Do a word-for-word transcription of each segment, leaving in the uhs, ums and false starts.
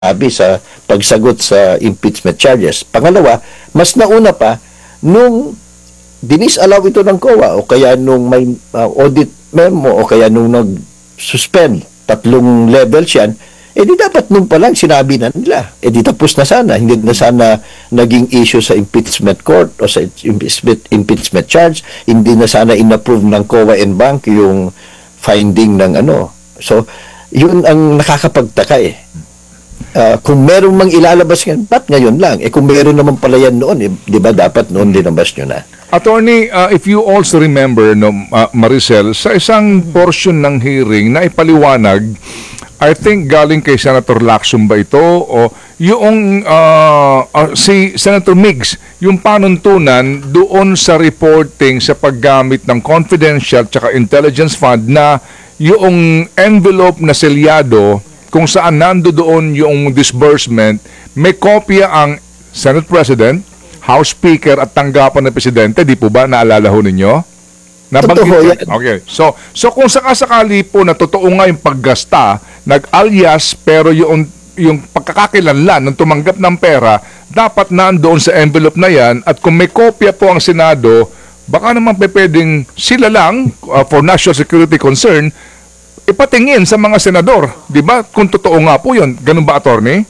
sinabi sa pagsagot sa impeachment charges. Pangalawa, mas nauna pa nung dinis-allow ito ng C O A o kaya nung may uh, audit memo o kaya nung nag-suspend tatlong levels yan, eh di dapat nung pa lang sinabi na nila. Eh di tapos na sana. Hindi na sana naging issue sa impeachment court o sa impeachment, impeachment charge. Hindi na sana inapprove ng C O A and Bank yung finding ng ano. So, yun ang nakakapagtaka eh. Uh, kung meron mang ilalabas ngayon, ba't ngayon lang? Eh kung meron naman pala yan noon, eh, di ba dapat noon dinabas nyo na? Attorney, uh, if you also remember, no, uh, Maricel, sa isang portion ng hearing na ipaliwanag, I think galing kay Senator Lacson ba ito o yung uh, uh, si Senator Migs, yung panuntunan doon sa reporting sa paggamit ng confidential tsaka intelligence fund na yung envelope na selyado kung saan nando doon yung disbursement, may kopya ang Senate President, House Speaker at tanggapan ng Presidente, di po ba naalala ho ninyo? Totoo yan. Okay. So, so kung sakasakali po na totoo nga yung paggasta, nag-alias pero yung, yung pagkakakilanlan ng tumanggap ng pera, dapat nandoon sa envelope na yan at kung may kopya po ang Senado, baka naman pwedeng sila lang, uh, for national security concern, ipatingin sa mga senador. Di ba? Kung totoo nga po yun. Ganun ba, attorney?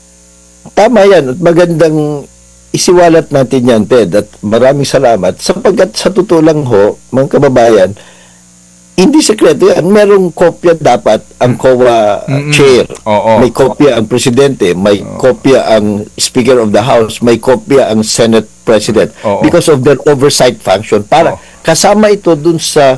Tama yan. At magandang isiwalat natin yan, Ted. At maraming salamat. Sapagkat sa totoo lang ho, mga kababayan, hindi sekreto yan. Merong kopya dapat ang C O A uh, chair. Oo. May kopya ang presidente. May Oo. kopya ang Speaker of the House. May kopya ang Senate President. Oo. Because of their oversight function. Para Oo. kasama ito dun sa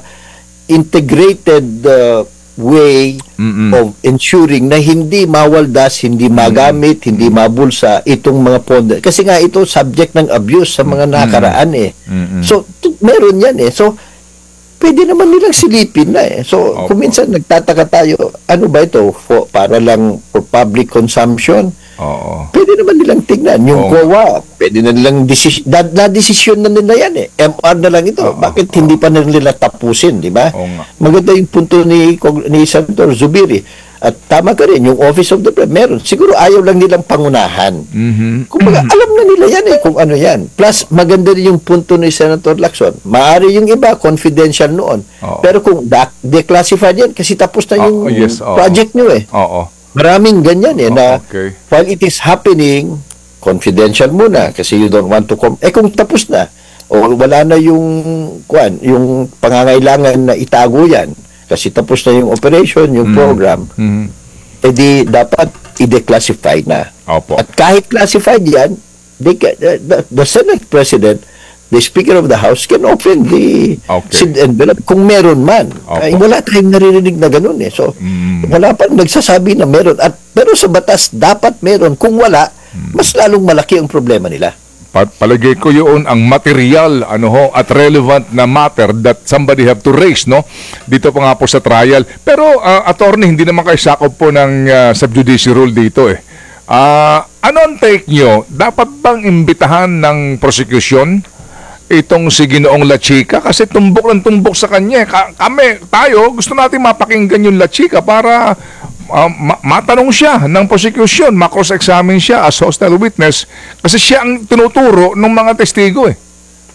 integrated uh, way Mm-mm. of ensuring na hindi mawaldas, hindi magamit, Mm-mm. hindi mabulsa itong mga pondo. Kasi nga ito subject ng abuse sa mga nakaraan eh. Mm-mm. So, t- meron yan eh. So, pwede naman nilang silipin na eh. So, okay. Kung minsan nagtataka tayo, ano ba ito? For, para lang for public consumption? Oo. Pwede naman nilang tignan. Yung C O A, pwede na nilang desis- na, na desisyon na nila yan eh. M R na lang ito. Oo. Bakit Oo. hindi pa na nila tapusin, di ba? Maganda yung punto ni, ni Senator Zubiri. At tama ka rin, yung Office of the President, meron. Siguro ayaw lang nilang pangunahan. Mm-hmm. Kung baga, alam na nila yan eh, kung ano yan. Plus, maganda rin yung punto ni Senator Lacson. Maari yung iba, confidential noon. Oo. Pero kung da- declassified yan, kasi tapos na yung oh, yes. project nyo eh. Oo. Maraming ganyan eh, oh, na okay. while it is happening, confidential muna kasi you don't want to come. Eh kung tapos na, o wala na yung, kuan, yung pangangailangan na itago yan, kasi tapos na yung operation, yung mm. program, mm. eh di dapat i-declassify na. Opo. At kahit classified yan, they can, uh, the, the Senate President, the Speaker of the House can open the okay. sealed envelope kung meron man. Ay, wala tayong naririnig na ganun eh. So, mm. wala pa nagsasabi na meron. At, pero sa batas, dapat meron. Kung wala, mm. mas lalong malaki ang problema nila. Pa- palagay ko yun ang material ano ho, at relevant na matter that somebody have to raise no dito pa nga po sa trial. Pero, uh, attorney, hindi naman kayo sakop po ng uh, subjudice rule dito eh. Uh, ano ang take nyo? Dapat bang imbitahan ng prosecution itong si Ginoong La Chica kasi tumbok lang tumbok sa kanya. Ka- kami, tayo, gusto natin mapakinggan yung La Chica para uh, ma- matanong siya ng prosecution, ma-cross-examine siya as hostile witness kasi siya ang tinuturo ng mga testigo eh.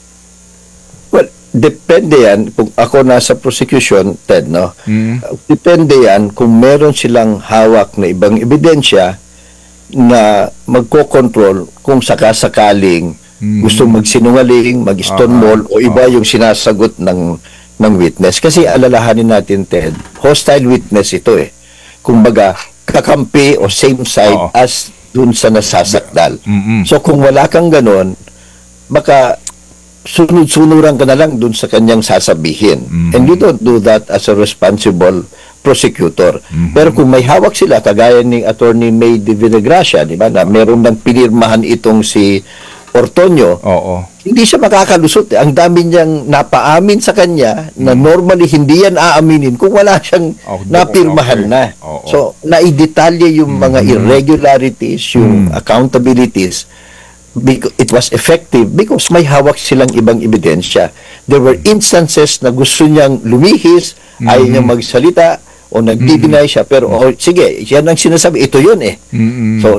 Well, depende yan kung ako nasa prosecution, Ted, no? Mm. Uh, depende yan kung meron silang hawak na ibang ebidensya na magko-control kung sakasakaling Hmm. gusto magsinungaling, mag-stonewall uh-huh. o iba uh-huh. yung sinasagot ng ng witness. Kasi alalahanin natin, Ted, hostile witness ito eh. Kumbaga, kakampi o same side uh-huh. as dun sa nasasakdal. Mm-hmm. So kung wala kang ganon, baka sunod-sunuran ka na lang dun sa kanyang sasabihin. Mm-hmm. And you don't do that as a responsible prosecutor. Mm-hmm. Pero kung may hawak sila, kagaya ni Attorney May de Villagracia, di ba, na meron nang pinirmahan itong si Ortonio, Oo. hindi siya makakalusot. Eh. Ang dami niyang napaamin sa kanya na normally hindi yan aaminin kung wala siyang oh, napirmahan okay. na. Oo. So, naidetalye yung mga mm-hmm. irregularities, yung mm. accountabilities. Because it was effective because may hawak silang ibang ebidensya. There were instances na gusto niyang lumihis, mm-hmm. ayaw niyang magsalita, o nagdi-deny siya pero oh, sige, yan ang sinasabi, ito yun eh. Mm-mm. So